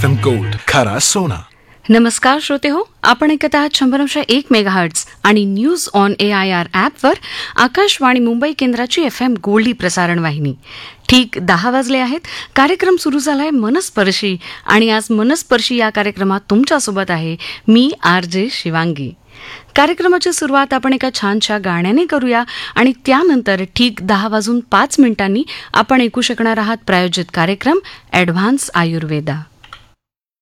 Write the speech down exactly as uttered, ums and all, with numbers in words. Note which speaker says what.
Speaker 1: F M gold, खरा सोना.
Speaker 2: नमस्कार श्रोते हो, आपण ऐकत आहात शंभर एक मेगाहर्ट्ज आणि news on A I R ॲपवर आकाशवाणी मुंबई केंद्राची एफ एम गोल्डी प्रसारण वाहिनी. ठीक दहा वाजले आहेत. कार्यक्रम सुरू झालाय मनस्पर्शी आणि आज मनस्पर्शी या कार्यक्रमात तुमच्यासोबत आहे मी आर जे शिवांगी. कार्यक्रमाची सुरुवात आपण एका छानशा गाण्याने करूया आणि त्यानंतर ठीक दहा वाजून पाच मिनिटांनी आपण ऐकू शकणार आहात प्रायोजित कार्यक्रम ॲडव्हान्स आयुर्वेदा.